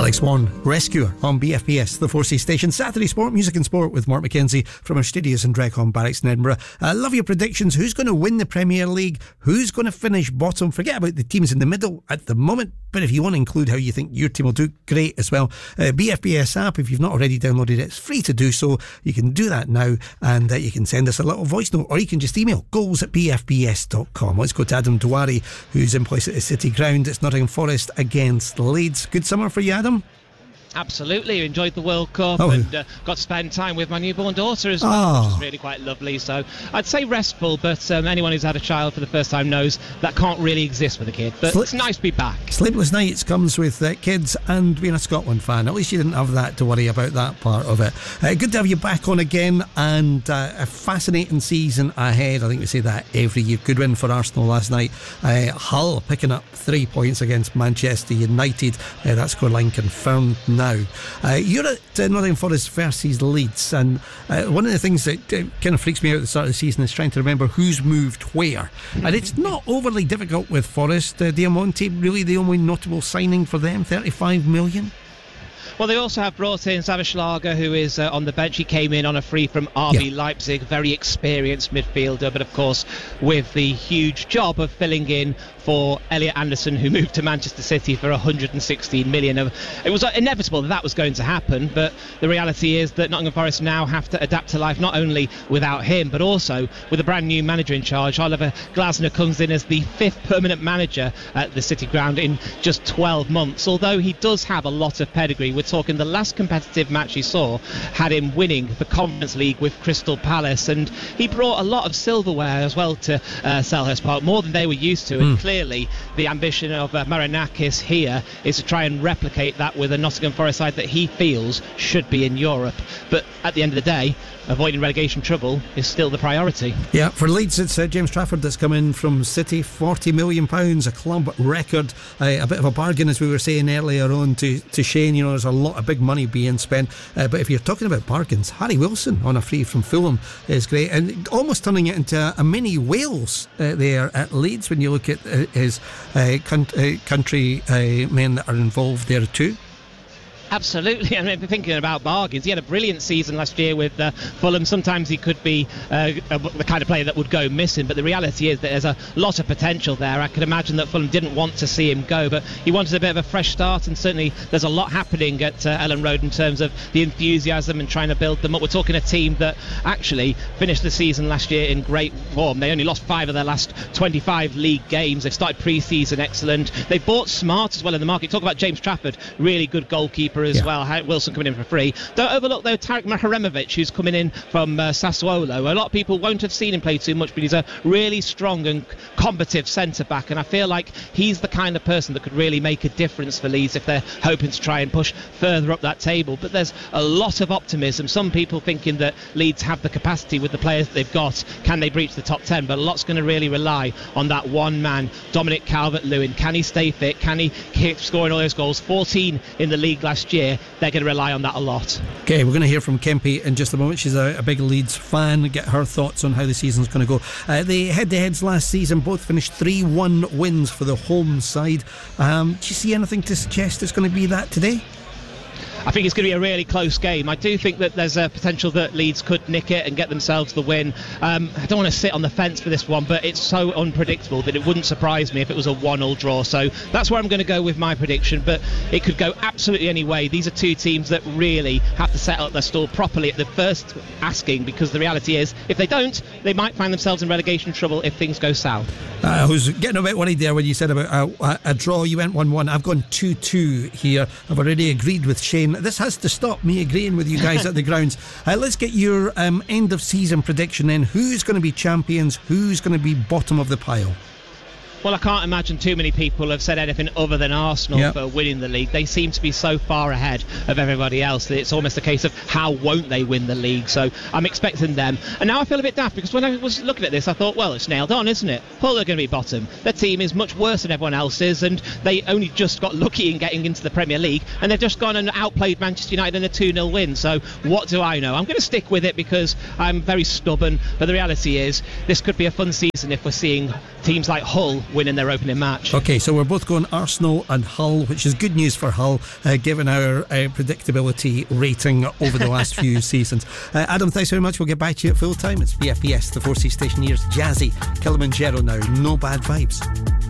Alex Warren, Rescuer on BFBS, the 4C station. Saturday Sport, Music and Sport with Mark McKenzie from our studios in Dreghorn Barracks in Edinburgh. Love your predictions. Who's going to win the Premier League? Who's going to finish bottom? Forget about the teams in the middle at the moment, but if you want to include how you think your team will do, great as well. BFBS app, if you've not already downloaded it, it's free to do so. You can do that now, and you can send us a little voice note, or you can just email goals@bfbs.com. Let's go to Adam Dewari, who's in place at the City Ground. It's Nottingham Forest against Leeds. Good summer for you, Adam? Absolutely, enjoyed the World Cup and got to spend time with my newborn daughter as well, which was really quite lovely. So I'd say restful, but anyone who's had a child for the first time knows that can't really exist with a kid. But it's nice to be back. Sleepless nights comes with kids and being a Scotland fan. At least you didn't have that to worry about, that part of it. Good to have you back on again, and a fascinating season ahead. I think we say that every year. Good win for Arsenal last night. Hull picking up 3 points against Manchester United. That scoreline confirmed now. You're at Nottingham Forest versus Leeds, and one of the things that kind of freaks me out at the start of the season is trying to remember who's moved where, and it's not overly difficult with Forest. Diamonte, really the only notable signing for them, 35 million. Well, they also have brought in Zavislager, who is on the bench. He came in on a free from RB Leipzig, very experienced midfielder, but of course with the huge job of filling in for Elliot Anderson, who moved to Manchester City for 116 million. It was inevitable that was going to happen, but the reality is that Nottingham Forest now have to adapt to life, not only without him, but also with a brand new manager in charge. Oliver Glasner comes in as the 5th permanent manager at the City Ground in just 12 months, although he does have a lot of pedigree. We're talking the last competitive match he saw had him winning the Conference League with Crystal Palace, and he brought a lot of silverware as well to Selhurst Park, more than they were used to, and clearly the ambition of Marinakis here is to try and replicate that with a Nottingham Forest side that he feels should be in Europe. But at the end of the day, avoiding relegation trouble is still the priority. Yeah, for Leeds it's James Trafford that's come in from City, £40 million, a club record, a bit of a bargain, as we were saying earlier on to Shane. You know, there's a lot of big money being spent, but if you're talking about bargains, Harry Wilson on a free from Fulham is great, and almost turning it into a mini Wales there at Leeds when you look at his country men that are involved there too. Absolutely. I mean, thinking about bargains, he had a brilliant season last year with Fulham. Sometimes he could be the kind of player that would go missing, but the reality is that there's a lot of potential there. I could imagine that Fulham didn't want to see him go, but he wanted a bit of a fresh start, and certainly there's a lot happening at Ellen Road in terms of the enthusiasm and trying to build them up. We're talking a team that actually finished the season last year in great form. They only lost 5 of their last 25 league games. They've started pre-season excellent. They bought smart as well in the market. Talk about James Trafford, really good goalkeeper as well. Wilson coming in for free. Don't overlook though Tarek Maharemovic, who's coming in from Sassuolo. A lot of people won't have seen him play too much, but he's a really strong and combative centre back, and I feel like he's the kind of person that could really make a difference for Leeds if they're hoping to try and push further up that table. But there's a lot of optimism. Some people thinking that Leeds have the capacity with the players that they've got. Can they breach the top 10? But a lot's going to really rely on that one man, Dominic Calvert-Lewin. Can he stay fit? Can he keep scoring all those goals? 14 in the league last year. They're going to rely on that a lot. Okay, we're going to hear from Kempi in just a moment. She's a big Leeds fan. Get her thoughts on how the season's going to go. The head-to-heads last season both finished 3-1 wins for the home side. Do you see anything to suggest it's going to be that today? I think it's going to be a really close game. I do think that there's a potential that Leeds could nick it and get themselves the win. I don't want to sit on the fence for this one, but it's so unpredictable that it wouldn't surprise me if it was a 1-1 draw. So that's where I'm going to go with my prediction, but it could go absolutely any way. These are two teams that really have to set up their stall properly at the first asking, because the reality is if they don't, they might find themselves in relegation trouble if things go south. I was getting a bit worried there when you said about a draw. You went 1-1. I've gone 2-2 here. I've already agreed with Shane. This has to stop me agreeing with you guys at the grounds. Let's get your end of season prediction then. Who's going to be champions? Who's going to be bottom of the pile? Well, I can't imagine too many people have said anything other than Arsenal for winning the league. They seem to be so far ahead of everybody else that it's almost a case of how won't they win the league. So I'm expecting them. And now I feel a bit daft, because when I was looking at this, I thought, well, it's nailed on, isn't it? Hull are going to be bottom. Their team is much worse than everyone else's, and they only just got lucky in getting into the Premier League, and they've just gone and outplayed Manchester United in a 2-0 win. So what do I know? I'm going to stick with it because I'm very stubborn, but the reality is this could be a fun season if we're seeing teams like Hull winning their opening match. Okay, so we're both going Arsenal and Hull, which is good news for Hull, given our predictability rating over the last few seasons. Adam, thanks very much. We'll get back to you at full time. It's BFBS, the 4C station. Here's Jazzy, Kilimanjaro now. No bad vibes.